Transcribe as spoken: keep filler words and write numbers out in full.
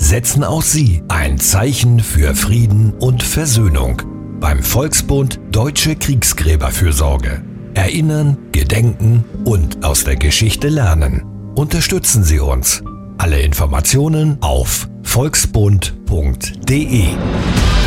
setzen auch Sie ein Zeichen für Frieden und Versöhnung beim Volksbund Deutsche Kriegsgräberfürsorge. Erinnern, gedenken und aus der Geschichte lernen. Unterstützen Sie uns. Alle Informationen auf volksbund punkt de.